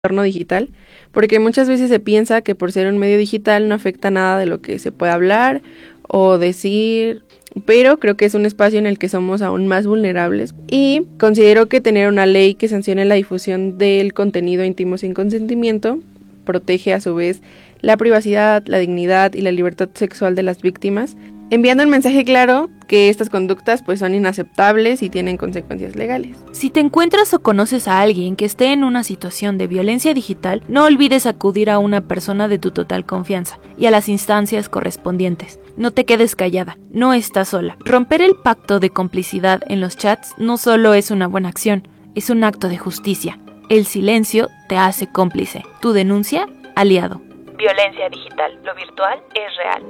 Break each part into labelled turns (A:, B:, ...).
A: entorno digital, porque muchas veces se piensa que por ser un medio digital no afecta nada de lo que se puede hablar o decir, pero creo que es un espacio en el que somos aún más vulnerables y considero que tener una ley que sancione la difusión del contenido íntimo sin consentimiento protege a su vez la privacidad, la dignidad y la libertad sexual de las víctimas, enviando un mensaje claro que estas conductas pues son inaceptables y tienen consecuencias legales.
B: Si te encuentras o conoces a alguien que esté en una situación de violencia digital, no olvides acudir a una persona de tu total confianza y a las instancias correspondientes. No te quedes callada, no estás sola. Romper el pacto de complicidad en los chats no solo es una buena acción, es un acto de justicia. El silencio te hace cómplice. Tu denuncia, aliado. Violencia digital. Lo virtual es real.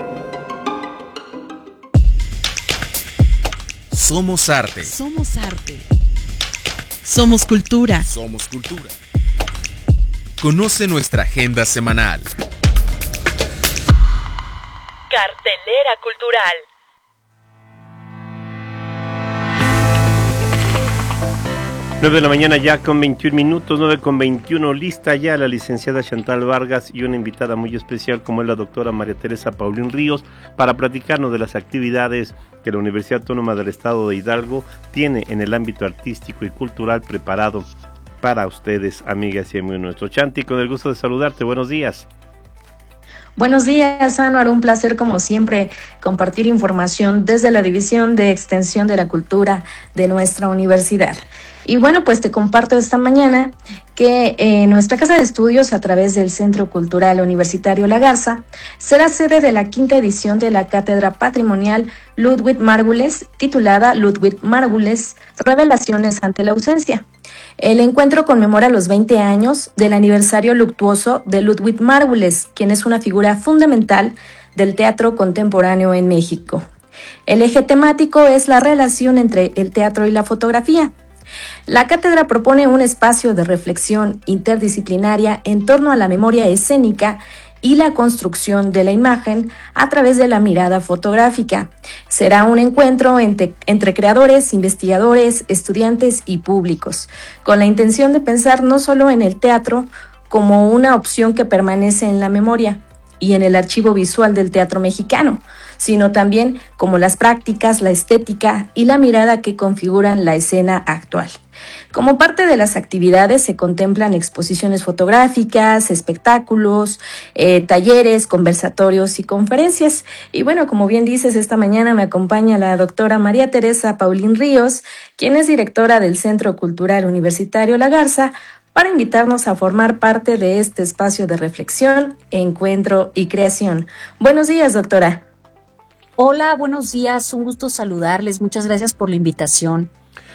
C: Somos arte.
D: Somos arte. Somos cultura.
C: Somos cultura. Conoce nuestra agenda semanal.
B: Cartelera cultural.
E: Nueve de la mañana ya con 21 minutos, 9:21, lista ya la licenciada Chantal Vargas y una invitada muy especial como es la doctora María Teresa Paulín Ríos para platicarnos de las actividades que la Universidad Autónoma del Estado de Hidalgo tiene en el ámbito artístico y cultural preparado para ustedes, amigas y amigos nuestros. Chanti, con el gusto de saludarte, buenos días.
F: Buenos días, Anuar, un placer como siempre compartir información desde la División de Extensión de la Cultura de nuestra universidad. Y bueno, pues te comparto esta mañana que nuestra casa de estudios a través del Centro Cultural Universitario La Garza será sede de la quinta edición de la Cátedra Patrimonial Ludwig Margules, titulada Ludwig Margules, Revelaciones ante la ausencia. El encuentro conmemora los 20 años del aniversario luctuoso de Ludwig Margules, quien es una figura fundamental del teatro contemporáneo en México. El eje temático es la relación entre el teatro y la fotografía. La cátedra propone un espacio de reflexión interdisciplinaria en torno a la memoria escénica y la construcción de la imagen a través de la mirada fotográfica. Será un encuentro entre creadores, investigadores, estudiantes y públicos, con la intención de pensar no solo en el teatro como una opción que permanece en la memoria y en el archivo visual del teatro mexicano, sino también como las prácticas, la estética y la mirada que configuran la escena actual. Como parte de las actividades se contemplan exposiciones fotográficas, espectáculos, talleres, conversatorios y conferencias. Y bueno, como bien dices, esta mañana me acompaña la doctora María Teresa Paulín Ríos, quien es directora del Centro Cultural Universitario La Garza, para invitarnos a formar parte de este espacio de reflexión, encuentro y creación. Buenos días, doctora.
G: Hola, buenos días, un gusto saludarles, muchas gracias por la invitación.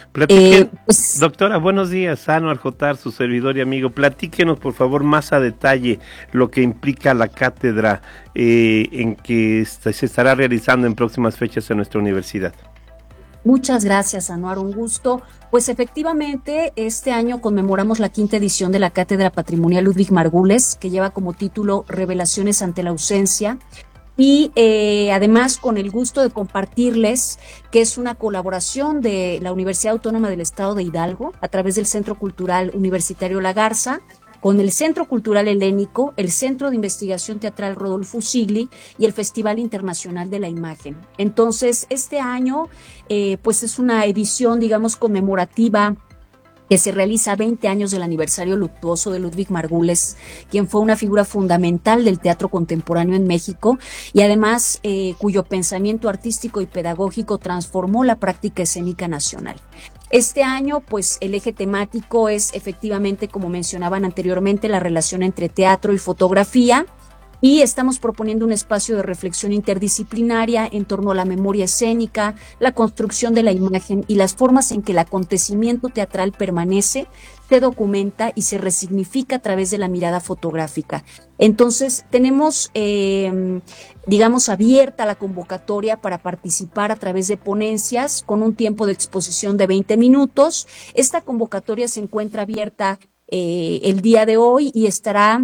E: Doctora, buenos días, Anuar Jotar, su servidor y amigo. Platíquenos, por favor, más a detalle lo que implica la cátedra en que se estará realizando en próximas fechas en nuestra universidad.
G: Muchas gracias, Anuar, un gusto. Pues efectivamente, este año conmemoramos la quinta edición de la Cátedra Patrimonial Ludwig Margules, que lleva como título Revelaciones ante la ausencia. Y además con el gusto de compartirles que es una colaboración de la Universidad Autónoma del Estado de Hidalgo a través del Centro Cultural Universitario La Garza, con el Centro Cultural Helénico, el Centro de Investigación Teatral Rodolfo Sigli y el Festival Internacional de la Imagen. Entonces, este año pues es una edición, digamos, conmemorativa que se realiza a 20 años del aniversario luctuoso de Ludwig Margules, quien fue una figura fundamental del teatro contemporáneo en México y además cuyo pensamiento artístico y pedagógico transformó la práctica escénica nacional. Este año, pues, el eje temático es efectivamente, como mencionaban anteriormente, la relación entre teatro y fotografía, y estamos proponiendo un espacio de reflexión interdisciplinaria en torno a la memoria escénica, la construcción de la imagen y las formas en que el acontecimiento teatral permanece, se documenta y se resignifica a través de la mirada fotográfica. Entonces, tenemos, digamos, abierta la convocatoria para participar a través de ponencias con un tiempo de exposición de 20 minutos. Esta convocatoria se encuentra abierta el día de hoy y estará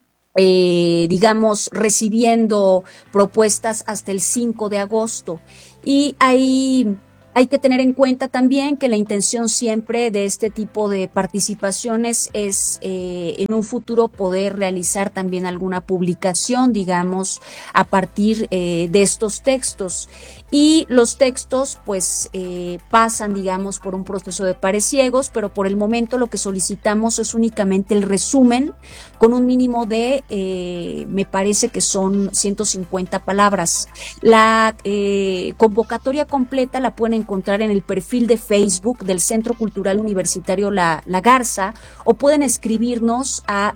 G: digamos, recibiendo propuestas hasta el 5 de agosto. Y hay Hay que tener en cuenta también que la intención siempre de este tipo de participaciones es en un futuro poder realizar también alguna publicación, digamos, a partir de estos textos. Y los textos pues pasan, digamos, por un proceso de pares ciegos, pero por el momento lo que solicitamos es únicamente el resumen con un mínimo de, me parece que son 150 palabras. La convocatoria completa la pueden encontrar en el perfil de Facebook del Centro Cultural Universitario La Garza, o pueden escribirnos a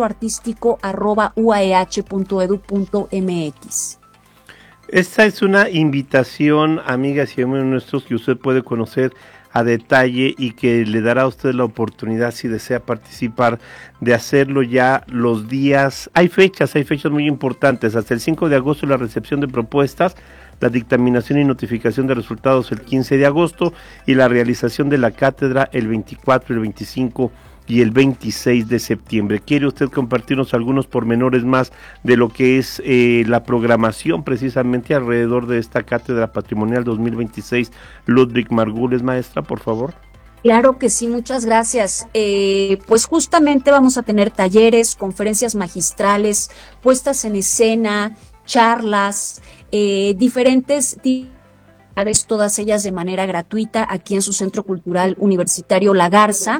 G: centroartístico@uaeh.edu.mx.
E: Esta es una invitación, amigas y amigos nuestros, que usted puede conocer a detalle y que le dará a usted la oportunidad, si desea participar, de hacerlo ya los días. Hay fechas muy importantes. Hasta el 5 de agosto la recepción de propuestas, la dictaminación y notificación de resultados el 15 de agosto y la realización de la cátedra el 24, el 25 y el 26 de septiembre. ¿Quiere usted compartirnos algunos pormenores más de lo que es la programación precisamente alrededor de esta Cátedra Patrimonial 2026 Ludwig Margules, maestra, por favor?
G: Claro que sí, muchas gracias. Pues justamente vamos a tener talleres, conferencias magistrales, puestas en escena, charlas, diferentes todas ellas de manera gratuita aquí en su Centro Cultural Universitario La Garza.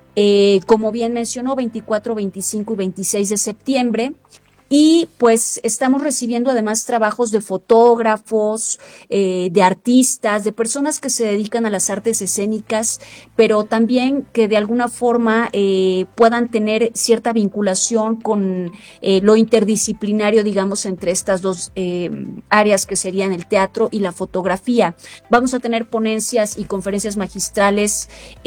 G: Como bien mencionó, 24, 25 y 26 de septiembre. Y pues estamos recibiendo además trabajos de fotógrafos, de artistas, de personas que se dedican a las artes escénicas, pero también que de alguna forma puedan tener cierta vinculación con lo interdisciplinario, digamos, entre estas dos áreas que serían el teatro y la fotografía. Vamos a tener ponencias y conferencias magistrales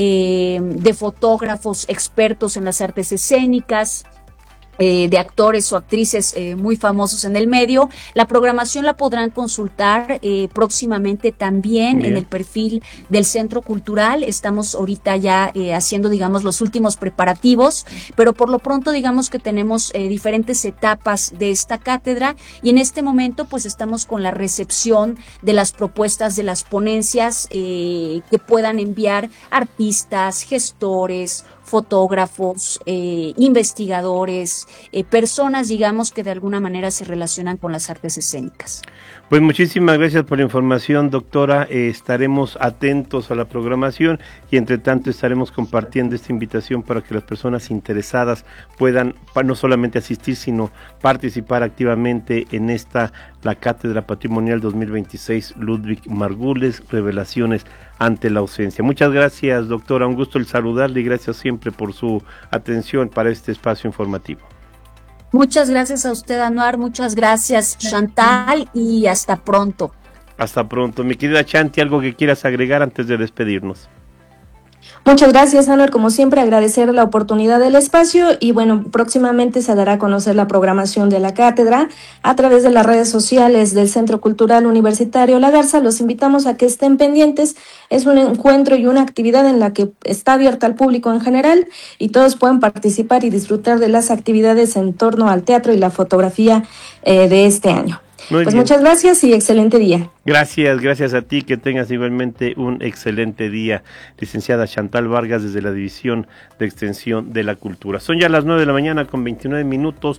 G: de fotógrafos expertos en las artes escénicas, de actores o actrices muy famosos en el medio. La programación la podrán consultar próximamente también en el perfil del Centro Cultural. Estamos ahorita ya haciendo, digamos, los últimos preparativos, pero por lo pronto, digamos que tenemos diferentes etapas de esta cátedra, y en este momento pues estamos con la recepción de las propuestas de las ponencias que puedan enviar artistas, gestores, fotógrafos, investigadores, personas, digamos, que de alguna manera se relacionan con las artes escénicas.
E: Pues muchísimas gracias por la información, doctora. Estaremos atentos a la programación y entre tanto estaremos compartiendo esta invitación para que las personas interesadas puedan no solamente asistir, sino participar activamente en la Cátedra Patrimonial 2026 Ludwig Margules, Revelaciones ante la ausencia. Muchas gracias, doctora. Un gusto el saludarle y gracias siempre por su atención para este espacio informativo.
G: Muchas gracias a usted, Anuar, muchas gracias, Chantal, y hasta pronto.
E: Hasta pronto. Mi querida Chanti, ¿algo que quieras agregar antes de despedirnos?
F: Muchas gracias, Anuar. Como siempre, agradecer la oportunidad del espacio y bueno, próximamente se dará a conocer la programación de la cátedra a través de las redes sociales del Centro Cultural Universitario La Garza. Los invitamos a que estén pendientes. Es un encuentro y una actividad en la que está abierta al público en general y todos pueden participar y disfrutar de las actividades en torno al teatro y la fotografía de este año. Muchas gracias y excelente día.
E: Gracias a ti, que tengas igualmente un excelente día. Licenciada Chantal Vargas, desde la División de Extensión de la Cultura. Son ya las 9 de la mañana con 29 minutos,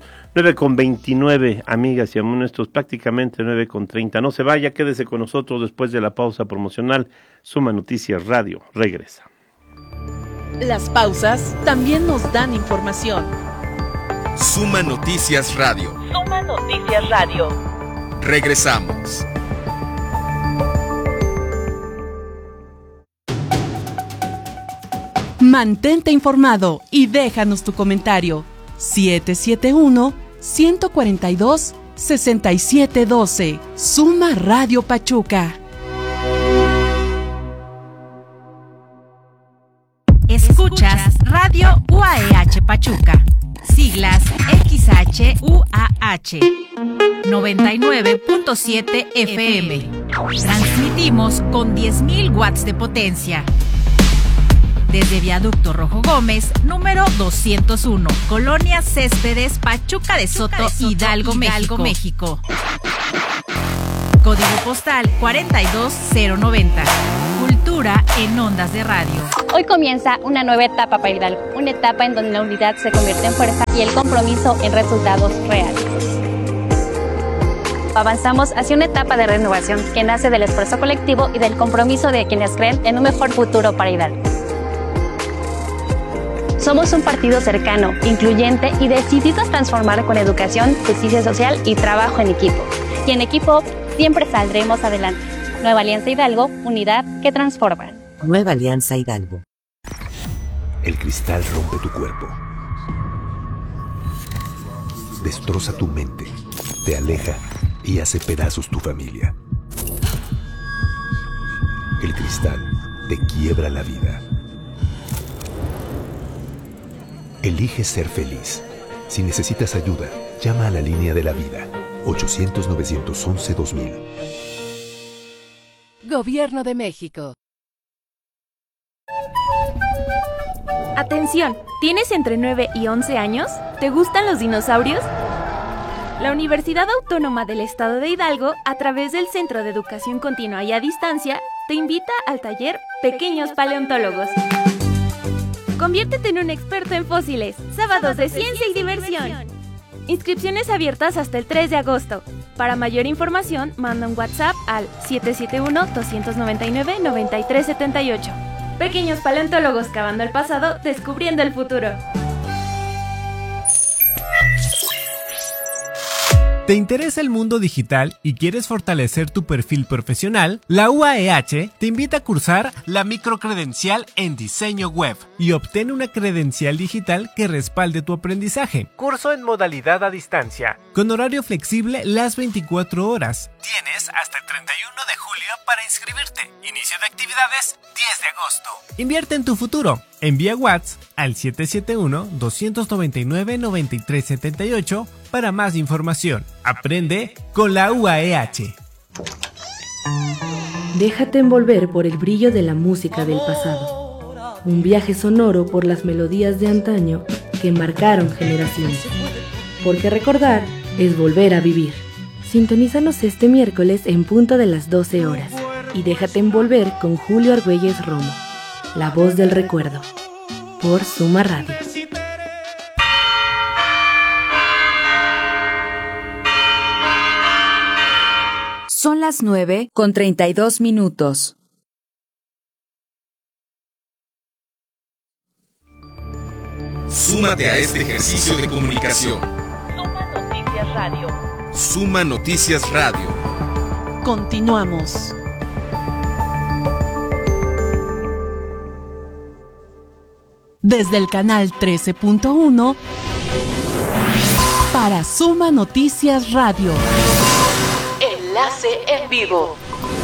E: 9:29, amigas y amigos nuestros, prácticamente 9:30. No se vaya, quédese con nosotros después de la pausa promocional. Suma Noticias Radio regresa.
D: Las pausas también nos dan información.
C: Suma Noticias Radio.
B: Suma Noticias Radio.
C: Regresamos.
D: Mantente informado y déjanos tu comentario. 771-142-6712. Suma Radio Pachuca.
H: Escuchas Radio UAEH Pachuca. Siglas XHUAH 99.7 FM. Transmitimos con 10.000 watts de potencia. Desde Viaducto Rojo Gómez, número 201, Colonia Céspedes, Pachuca de Soto, Hidalgo, México. Código postal 42090. cultura en Ondas de Radio.
I: Hoy comienza una nueva etapa para Hidalgo, una etapa en donde la unidad se convierte en fuerza y el compromiso en resultados reales. Avanzamos hacia una etapa de renovación que nace del esfuerzo colectivo y del compromiso de quienes creen en un mejor futuro para Hidalgo. Somos un partido cercano, incluyente y decidido a transformar con educación, justicia social y trabajo en equipo. Y en equipo siempre saldremos adelante. Nueva Alianza Hidalgo, unidad que transforma.
J: Nueva Alianza Hidalgo.
K: El cristal rompe tu cuerpo. Destroza tu mente, te aleja y hace pedazos tu familia. El cristal te quiebra la vida. Elige ser feliz. Si necesitas ayuda, llama a la línea de la vida. 800-911-2000.
D: Gobierno de México.
B: Atención, ¿tienes entre 9 y 11 años? ¿Te gustan los dinosaurios? La Universidad Autónoma del Estado de Hidalgo, a través del Centro de Educación Continua y a Distancia, te invita al taller Pequeños Paleontólogos. Conviértete en un experto en fósiles. Sábados de ciencia y diversión. Inscripciones abiertas hasta el 3 de agosto. Para mayor información, manda un WhatsApp al 771-299-9378. Pequeños Paleontólogos cavando el pasado, descubriendo el futuro.
L: ¿Te interesa el mundo digital y quieres fortalecer tu perfil profesional? La UAEH te invita a cursar la microcredencial en diseño web y obtén una credencial digital que respalde tu aprendizaje. Curso en modalidad a distancia, con horario flexible las 24 horas. Tienes hasta el 31 de julio para inscribirte. Inicio de actividades 10 de agosto. Invierte en tu futuro. Envía WhatsApp al 771-299-9378 para más información. Aprende con la UAEH.
M: Déjate envolver por el brillo de la música del pasado. Un viaje sonoro por las melodías de antaño que marcaron generaciones. Porque recordar es volver a vivir. Sintonízanos este miércoles en punto de las 12 horas. Y déjate envolver con Julio Argüelles Romo, la voz del recuerdo, por Suma Radio.
N: Son las 9:32.
C: Súmate a este ejercicio de comunicación.
O: Suma Noticias Radio.
C: Suma Noticias Radio.
D: Continuamos. Desde el canal 13.1 para Suma Noticias Radio.
N: Enlace en vivo.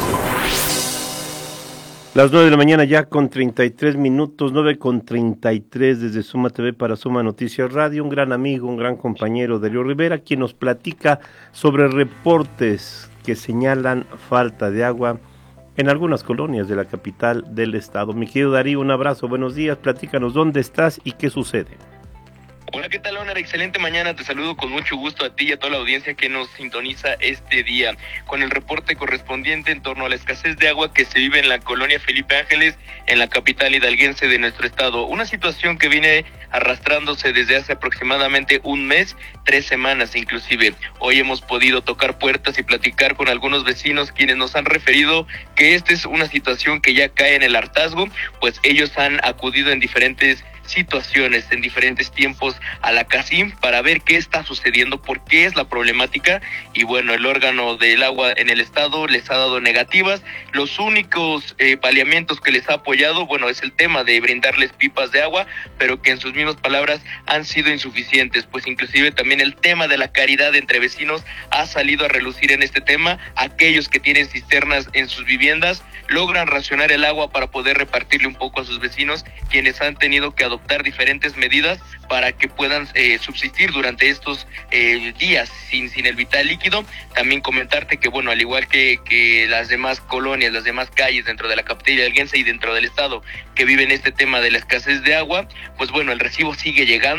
E: Las 9 de la mañana ya con 33 minutos, 9:33 desde Suma TV para Suma Noticias Radio. Un gran amigo, un gran compañero, Darío Rivera, quien nos platica sobre reportes que señalan falta de agua en algunas colonias de la capital del estado. Mi querido Darío, un abrazo, buenos días, platícanos dónde estás y qué sucede.
P: Hola, ¿qué tal, Leonard? Excelente mañana, te saludo con mucho gusto a ti y a toda la audiencia que nos sintoniza este día, con el reporte correspondiente en torno a la escasez de agua que se vive en la colonia Felipe Ángeles, en la capital hidalguense de nuestro estado, una situación que viene arrastrándose desde hace aproximadamente un mes, 3 semanas inclusive. Hoy hemos podido tocar puertas y platicar con algunos vecinos quienes nos han referido que esta es una situación que ya cae en el hartazgo, pues ellos han acudido en diferentes situaciones, en diferentes tiempos a la CACIM para ver qué está sucediendo, por qué es la problemática, y bueno, el órgano del agua en el estado les ha dado negativas. Los únicos paliamientos que les ha apoyado, bueno, es el tema de brindarles pipas de agua, pero que en sus mismas palabras han sido insuficientes, pues inclusive también el tema de la caridad entre vecinos ha salido a relucir en este tema. Aquellos que tienen cisternas en sus viviendas logran racionar el agua para poder repartirle un poco a sus vecinos, quienes han tenido que adoptar diferentes medidas para que puedan subsistir durante estos días sin el vital líquido. También comentarte que, bueno, al igual que las demás colonias, las demás calles dentro de la capital hidalguense y dentro del estado que viven este tema de la escasez de agua, pues bueno, el recibo sigue llegando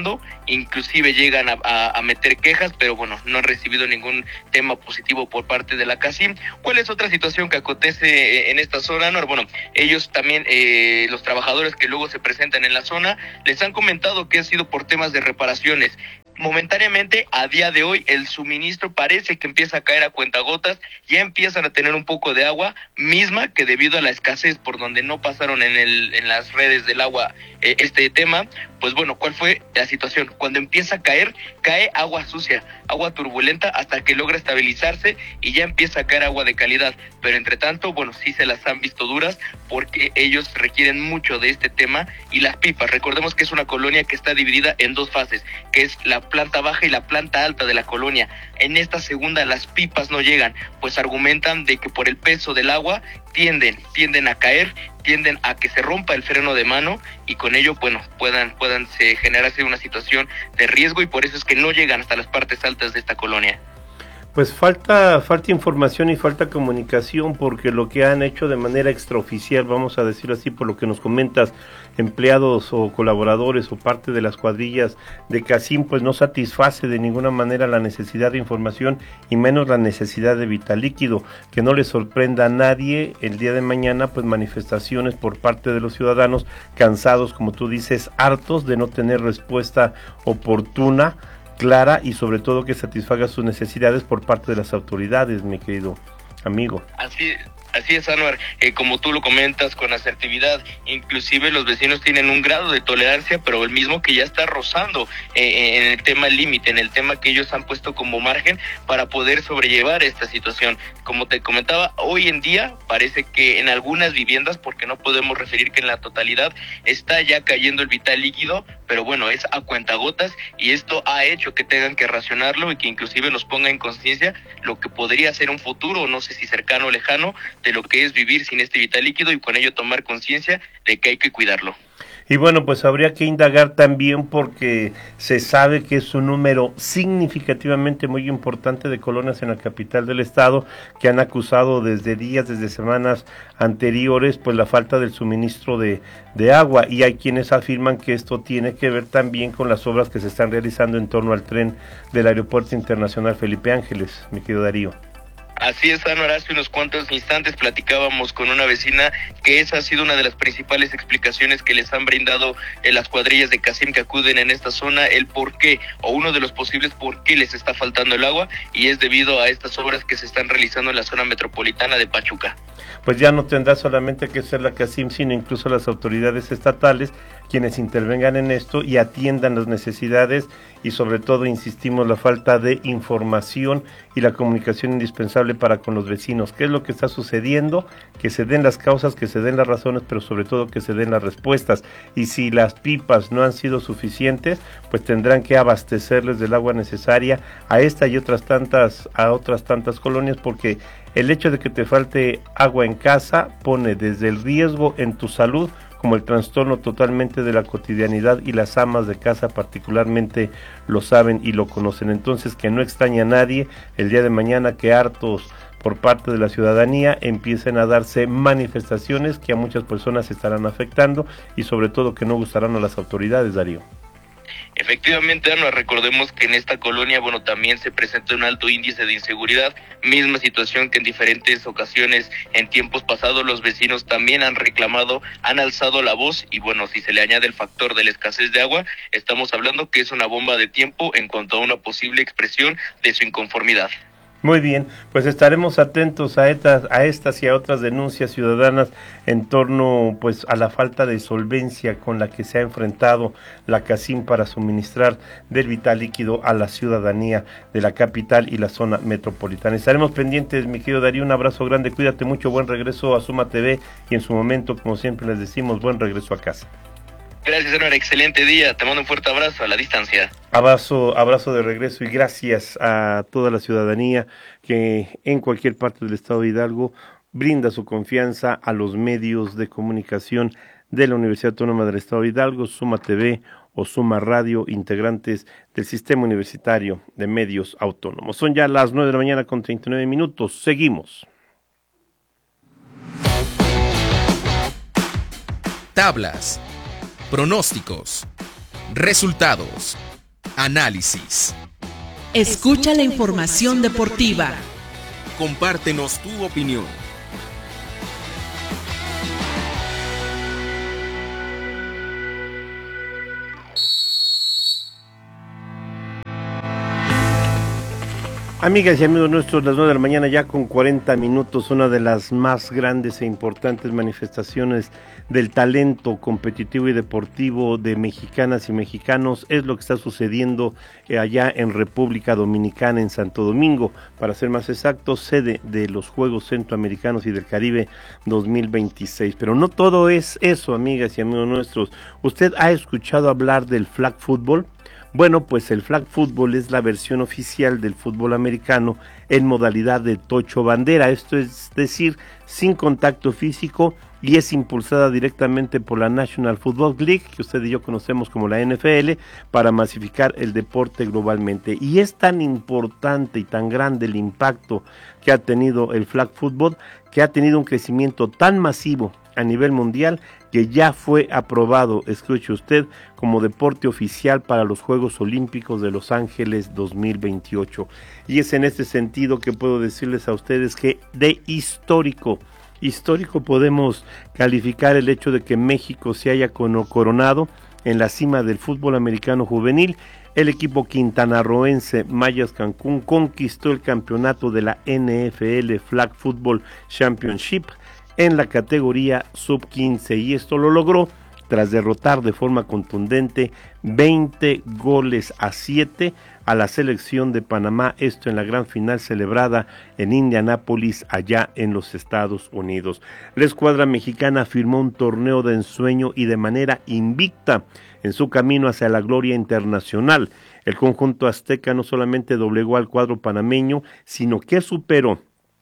P: inclusive llegan a meter quejas, pero bueno, no han recibido ningún tema positivo por parte de la CACIM. ¿Cuál es otra situación que acontece en esta zona? No, bueno, ellos también, los trabajadores que luego se presentan en la zona, les han comentado que ha sido por temas de reparaciones. Momentáneamente, a día de hoy, el suministro parece que empieza a caer a cuentagotas, ya empiezan a tener un poco de agua, misma que debido a la escasez por donde no pasaron en las redes del agua este tema, pues bueno, ¿cuál fue la situación? Cuando empieza a caer, cae agua sucia, agua turbulenta, hasta que logra estabilizarse y ya empieza a caer agua de calidad, pero entre tanto, bueno, sí se las han visto duras porque ellos requieren mucho de este tema. Y las pipas, recordemos que es una colonia que está dividida en dos fases, que es la planta baja y la planta alta de la colonia. En esta segunda las pipas no llegan, pues argumentan de que por el peso del agua tienden a caer, tienden a que se rompa el freno de mano y con ello, bueno, puedan generarse una situación de riesgo, y por eso es que no llegan hasta las partes altas de esta colonia.
E: Pues falta información y falta comunicación, porque lo que han hecho de manera extraoficial, vamos a decirlo así, por lo que nos comentas, empleados o colaboradores o parte de las cuadrillas de CACIM, pues no satisface de ninguna manera la necesidad de información y menos la necesidad de vital líquido. Que no le sorprenda a nadie el día de mañana, pues manifestaciones por parte de los ciudadanos cansados, como tú dices, hartos de no tener respuesta oportuna, clara y sobre todo que satisfaga sus necesidades por parte de las autoridades, mi querido amigo.
P: Así es, Anuar, como tú lo comentas con asertividad, inclusive los vecinos tienen un grado de tolerancia, pero el mismo que ya está rozando en el tema límite, en el tema que ellos han puesto como margen para poder sobrellevar esta situación. Como te comentaba, hoy en día parece que en algunas viviendas, porque no podemos referir que en la totalidad, está ya cayendo el vital líquido, pero bueno, es a cuentagotas, y esto ha hecho que tengan que racionarlo y que inclusive nos ponga en conciencia lo que podría ser un futuro, no sé si cercano o lejano, de lo que es vivir sin este vital líquido, y con ello tomar conciencia de que hay que cuidarlo.
E: Y bueno, pues habría que indagar también, porque se sabe que es un número significativamente muy importante de colonias en la capital del estado que han acusado desde semanas anteriores, pues la falta del suministro de agua, y hay quienes afirman que esto tiene que ver también con las obras que se están realizando en torno al tren del Aeropuerto Internacional Felipe Ángeles, mi querido Darío.
P: Así es, Anuar, hace unos cuantos instantes platicábamos con una vecina que esa ha sido una de las principales explicaciones que les han brindado las cuadrillas de CACIM que acuden en esta zona, el por qué, o uno de los posibles por qué les está faltando el agua, y es debido a estas obras que se están realizando en la zona metropolitana de Pachuca.
E: Pues ya no tendrá solamente que ser la CACIM, sino incluso las autoridades estatales quienes intervengan en esto y atiendan las necesidades, y sobre todo, insistimos, la falta de información y la comunicación indispensable para con los vecinos. ¿Qué es lo que está sucediendo? Que se den las causas, que se den las razones, pero sobre todo que se den las respuestas. Y si las pipas no han sido suficientes, pues tendrán que abastecerles del agua necesaria a esta y otras tantas colonias, porque el hecho de que te falte agua en casa pone desde el riesgo en tu salud como el trastorno totalmente de la cotidianidad, y las amas de casa particularmente lo saben y lo conocen. Entonces, que no extraña a nadie el día de mañana que hartos por parte de la ciudadanía empiecen a darse manifestaciones que a muchas personas estarán afectando y sobre todo que no gustarán a las autoridades, Darío.
P: Efectivamente, Ana, recordemos que en esta colonia, bueno, también se presenta un alto índice de inseguridad, misma situación que en diferentes ocasiones en tiempos pasados los vecinos también han reclamado, han alzado la voz, y bueno, si se le añade el factor de la escasez de agua, estamos hablando que es una bomba de tiempo en cuanto a una posible expresión de su inconformidad.
E: Muy bien, pues estaremos atentos a estas y a otras denuncias ciudadanas en torno pues a la falta de solvencia con la que se ha enfrentado la CACIM para suministrar del vital líquido a la ciudadanía de la capital y la zona metropolitana. Estaremos pendientes, mi querido Darío, un abrazo grande, cuídate mucho, buen regreso a Suma TV y en su momento, como siempre les decimos, buen regreso a casa.
P: Gracias, Anuar, excelente día, te mando un fuerte abrazo a la distancia.
E: Abrazo de regreso y gracias a toda la ciudadanía que en cualquier parte del estado de Hidalgo brinda su confianza a los medios de comunicación de la Universidad Autónoma del Estado de Hidalgo, Suma TV o Suma Radio, integrantes del Sistema Universitario de Medios Autónomos. Son ya las 9 de la mañana con 39 minutos, seguimos.
C: Tablas, pronósticos, resultados, análisis.
D: Escucha la información deportiva.
C: Compártenos tu opinión.
E: Amigas y amigos nuestros, las 9 de la mañana ya con 40 minutos, una de las más grandes e importantes manifestaciones del talento competitivo y deportivo de mexicanas y mexicanos es lo que está sucediendo allá en República Dominicana, en Santo Domingo, para ser más exactos, sede de los Juegos Centroamericanos y del Caribe 2026. Pero no todo es eso, amigas y amigos nuestros. ¿Usted ha escuchado hablar del flag football? Bueno, pues el flag football es la versión oficial del fútbol americano en modalidad de tocho bandera, esto es decir, sin contacto físico, y es impulsada directamente por la National Football League, que usted y yo conocemos como la NFL, para masificar el deporte globalmente. Y es tan importante y tan grande el impacto que ha tenido el flag football, que ha tenido un crecimiento tan masivo a nivel mundial, que ya fue aprobado, escuche usted, como deporte oficial para los Juegos Olímpicos de Los Ángeles 2028. Y es en este sentido que puedo decirles a ustedes que de histórico podemos calificar el hecho de que México se haya coronado en la cima del fútbol americano juvenil. El equipo quintanarroense Mayas Cancún conquistó el campeonato de la NFL Flag Football Championship en la categoría sub-15, y esto lo logró tras derrotar de forma contundente 20-7 a la selección de Panamá, esto en la gran final celebrada en Indianápolis, allá en los Estados Unidos. La escuadra mexicana firmó un torneo de ensueño y de manera invicta en su camino hacia la gloria internacional. El conjunto azteca no solamente doblegó al cuadro panameño, sino que superó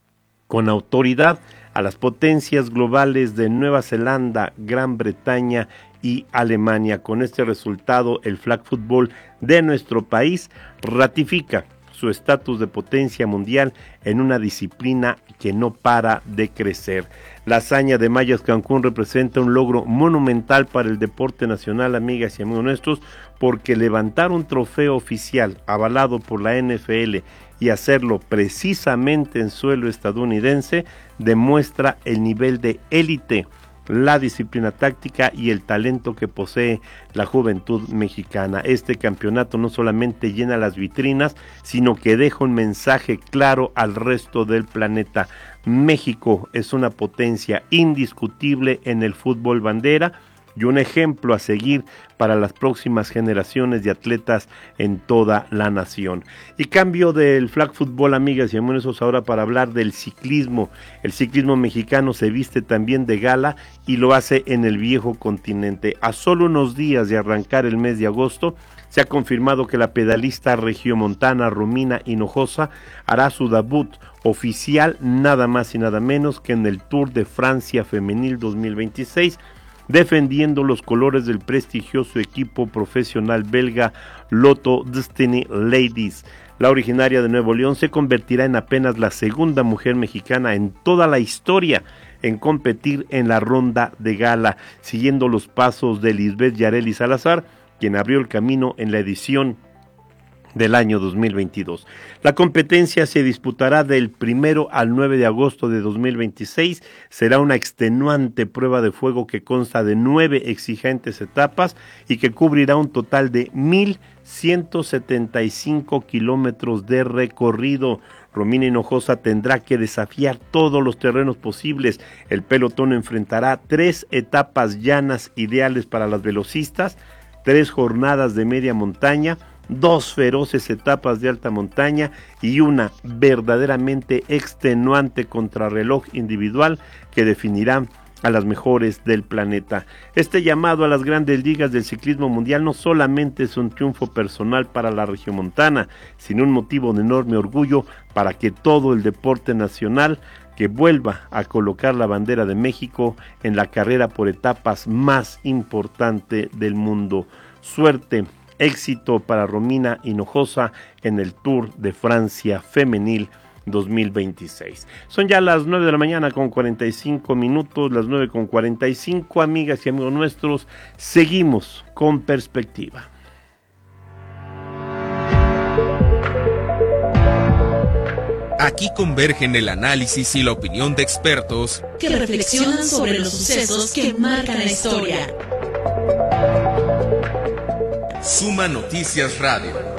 E: con autoridad a las potencias globales de Nueva Zelanda, Gran Bretaña y Alemania. Con este resultado, el flag football de nuestro país ratifica su estatus de potencia mundial en una disciplina que no para de crecer. La hazaña de Mayas Cancún representa un logro monumental para el deporte nacional, amigas y amigos nuestros, porque levantar un trofeo oficial avalado por la NFL y hacerlo precisamente en suelo estadounidense demuestra el nivel de élite, la disciplina táctica y el talento que posee la juventud mexicana. Este campeonato no solamente llena las vitrinas, sino que deja un mensaje claro al resto del planeta. México es una potencia indiscutible en el fútbol bandera y un ejemplo a seguir para las próximas generaciones de atletas en toda la nación. Y cambio del flag football, amigas y amigos, ahora para hablar del ciclismo. El ciclismo mexicano se viste también de gala y lo hace en el viejo continente. A solo unos días de arrancar el mes de agosto, se ha confirmado que la pedalista regiomontana Romina Hinojosa hará su debut oficial nada más y nada menos que en el Tour de Francia Femenil 2026, defendiendo los colores del prestigioso equipo profesional belga Lotto Destiny Ladies. La originaria de Nuevo León se convertirá en apenas la segunda mujer mexicana en toda la historia en competir en la ronda de gala, siguiendo los pasos de Lisbeth Yareli Salazar, quien abrió el camino en la edición del año 2022. La competencia se disputará del 1 al 9 de agosto de 2026. Será una extenuante prueba de fuego que consta de 9 exigentes etapas y que cubrirá un total de 1,175 kilómetros de recorrido. Romina Hinojosa tendrá que desafiar todos los terrenos posibles. El pelotón enfrentará 3 etapas llanas ideales para las velocistas, 3 jornadas de media montaña, 2 feroces etapas de alta montaña y una verdaderamente extenuante contrarreloj individual que definirá a las mejores del planeta. Este llamado a las grandes ligas del ciclismo mundial no solamente es un triunfo personal para la regiomontana, sino un motivo de enorme orgullo para que todo el deporte nacional que vuelva a colocar la bandera de México en la carrera por etapas más importante del mundo. Suerte, éxito para Romina Hinojosa en el Tour de Francia Femenil 2026. Son ya las 9 de la mañana con 45 minutos, las 9 con 45, amigas y amigos nuestros, seguimos con Perspectiva.
C: Aquí convergen el análisis y la opinión de expertos
N: que reflexionan sobre los sucesos que marcan la historia.
C: Suma Noticias Radio.